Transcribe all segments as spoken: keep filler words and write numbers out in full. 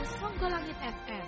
Songgolangit F M.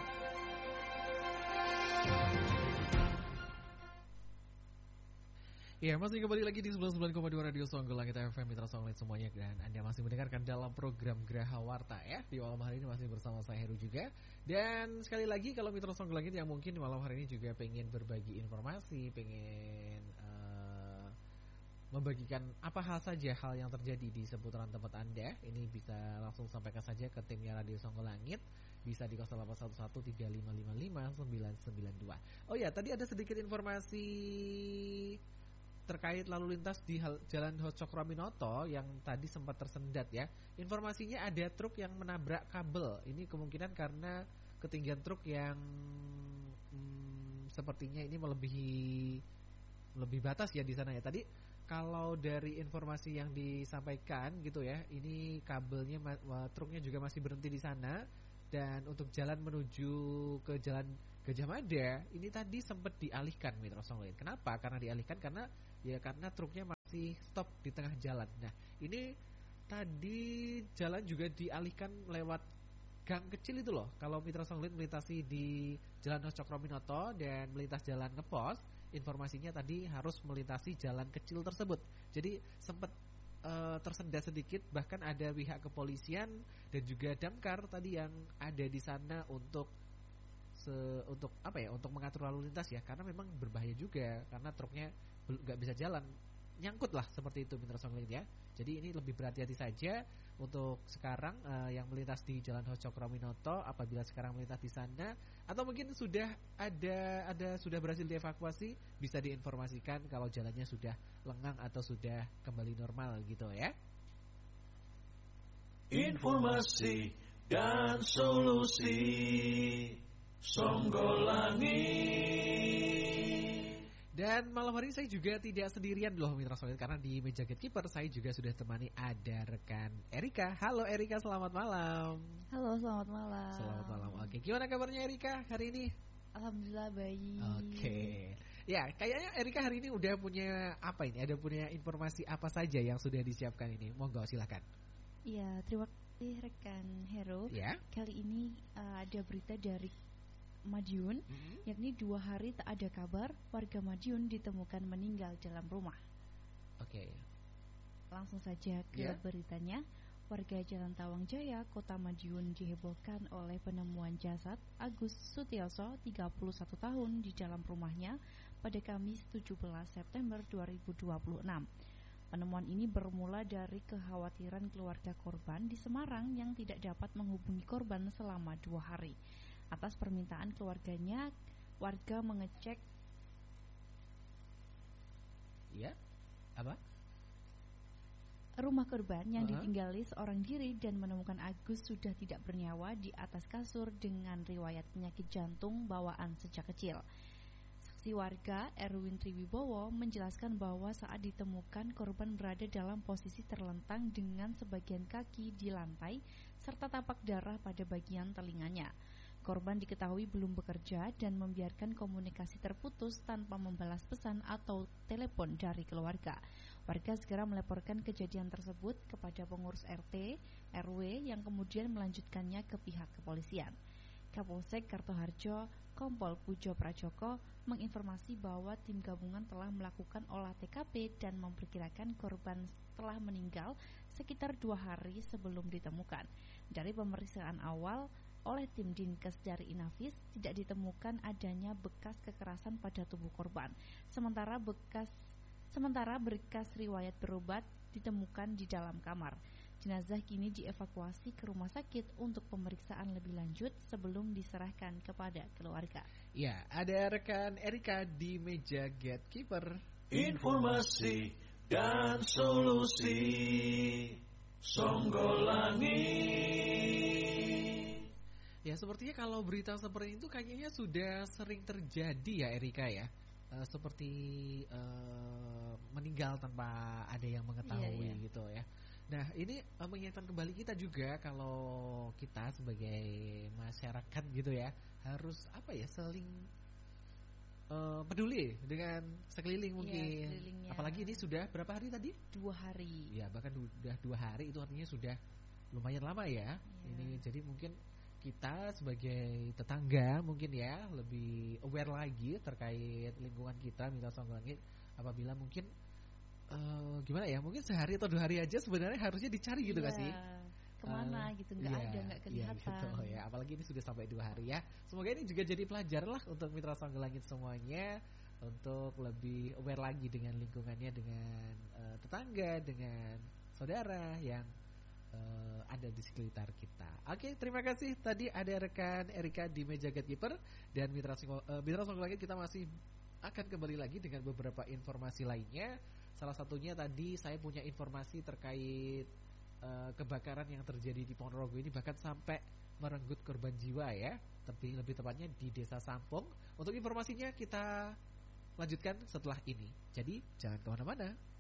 Ya, masih kembali lagi di sembilan puluh sembilan koma dua Radio Songgolangit F M, Mitra Songgolangit semuanya. Dan Anda masih mendengarkan dalam program Graha Warta ya. Di malam hari ini masih bersama saya Heru juga. Dan sekali lagi kalau Mitra Songgolangit yang mungkin malam hari ini juga pengen berbagi informasi, pengen uh, membagikan apa hal saja hal yang terjadi di seputaran tempat Anda, ini bisa langsung sampaikan saja ke timnya Radio Songgolangit. Bisa di nol delapan satu satu tiga lima lima lima sembilan sembilan dua. Oh ya, tadi ada sedikit informasi terkait lalu lintas di Jalan Cokroaminoto yang tadi sempat tersendat ya. Informasinya ada truk yang menabrak kabel. Ini kemungkinan karena ketinggian truk yang hmm, sepertinya ini melebihi lebih batas ya di sana ya. Tadi kalau dari informasi yang disampaikan gitu ya, ini kabelnya truknya juga masih berhenti di sana. Dan untuk jalan menuju ke Jalan Gajah Mada ini tadi sempat dialihkan, Mitra Songgolangit. Kenapa? Karena dialihkan karena ya karena truknya masih stop di tengah jalan. Nah, ini tadi jalan juga dialihkan lewat gang kecil itu loh. Kalau Mitra Songgolangit melintasi di Jalan Cokroaminoto dan melintas Jalan Ngepos, informasinya tadi harus melintasi jalan kecil tersebut. Jadi sempat Uh, tersendat sedikit, bahkan ada pihak kepolisian dan juga damkar tadi yang ada di sana untuk se untuk apa ya untuk mengatur lalu lintas ya, karena memang berbahaya juga karena truknya nggak bisa jalan, nyangkut lah seperti itu, Mitra Songgolangit ya. Jadi ini lebih berhati-hati saja untuk sekarang uh, yang melintas di Jalan Cokroaminoto. Apabila sekarang melintas di sana atau mungkin sudah ada ada sudah berhasil dievakuasi, bisa diinformasikan kalau jalannya sudah lengang atau sudah kembali normal gitu ya. Informasi dan solusi Songgolangit. Dan malam hari ini saya juga tidak sendirian loh, Mitra Songgolangit, karena di meja gatekeeper saya juga sudah temani ada rekan Erika. Halo Erika, selamat malam. Halo, selamat malam. Selamat malam. Oke, gimana kabarnya Erika hari ini? Alhamdulillah baik. Oke. Ya, kayaknya Erika hari ini udah punya apa ini? Ada punya informasi apa saja yang sudah disiapkan ini? Monggo silakan. Iya, terima kasih rekan Hero. Ya. Kali ini uh, ada berita dari Madiun, mm-hmm. yakni dua hari tak ada kabar warga Madiun ditemukan meninggal dalam rumah. Oke. Okay. Langsung saja ke yeah. beritanya. Warga Jalan Tawang Jaya, Kota Madiun dihebohkan oleh penemuan jasad Agus Sutioso, tiga puluh satu tahun, di dalam rumahnya pada Kamis tujuh belas September dua ribu dua puluh enam. Penemuan ini bermula dari kekhawatiran keluarga korban di Semarang yang tidak dapat menghubungi korban selama dua hari. Atas permintaan keluarganya, warga mengecek ya, apa? rumah korban yang uh-huh. ditinggali seorang diri dan menemukan Agus sudah tidak bernyawa di atas kasur dengan riwayat penyakit jantung bawaan sejak kecil. Saksi warga Erwin Triwibowo menjelaskan bahwa saat ditemukan korban berada dalam posisi terlentang dengan sebagian kaki di lantai serta tampak darah pada bagian telinganya. Korban diketahui belum bekerja dan membiarkan komunikasi terputus tanpa membalas pesan atau telepon dari keluarga. Warga segera melaporkan kejadian tersebut kepada pengurus R T, R W yang kemudian melanjutkannya ke pihak kepolisian. Kapolsek Kartoharjo, Kompol Pujo Prajoko menginformasi bahwa tim gabungan telah melakukan olah T K P dan memperkirakan korban telah meninggal sekitar dua hari sebelum ditemukan. Dari pemeriksaan awal oleh tim Dinkes dari Inafis, tidak ditemukan adanya bekas kekerasan pada tubuh korban. Sementara bekas sementara berkas riwayat berobat ditemukan di dalam kamar. Jenazah kini dievakuasi ke rumah sakit untuk pemeriksaan lebih lanjut sebelum diserahkan kepada keluarga. Ya, ada rekan Erika di meja gatekeeper. Informasi dan solusi Songgolangit. Ya, sepertinya kalau berita seperti itu kayaknya sudah sering terjadi ya Erika ya. Uh, seperti uh, meninggal tanpa ada yang mengetahui, yeah, yeah. gitu ya. Nah, ini uh, mengingatkan kembali kita juga kalau kita sebagai masyarakat gitu ya harus apa ya saling uh, peduli dengan sekeliling mungkin. Yeah, apalagi ini sudah berapa hari tadi? Dua hari. Ya, bahkan sudah dua hari, itu artinya sudah lumayan lama ya. Yeah. Ini jadi mungkin kita sebagai tetangga mungkin ya lebih aware lagi terkait lingkungan kita Mitra Songo Langit. Apabila mungkin uh, gimana ya, mungkin sehari atau dua hari aja sebenarnya harusnya dicari gitu Iya. gak sih? Kemana Uh, gitu, nggak iya, ada, nggak kelihatan. Iya gitu ya. Apalagi ini sudah sampai dua hari ya. Semoga ini juga jadi pelajaran lah untuk Mitra Songo Langit semuanya, untuk lebih aware lagi dengan lingkungannya, dengan uh, tetangga, dengan saudara yang uh, ada di sekitar kita. Oke, terima kasih. Tadi ada rekan Erika di meja gatekeeper, dan Mitra Songo, uh, Mitra Songo Langit kita masih akan kembali lagi dengan beberapa informasi lainnya. Salah satunya tadi saya punya informasi terkait uh, kebakaran yang terjadi di Ponorogo ini, bahkan sampai merenggut korban jiwa ya. Tapi lebih tepatnya di Desa Sampung. Untuk informasinya kita lanjutkan setelah ini. Jadi jangan kemana-mana.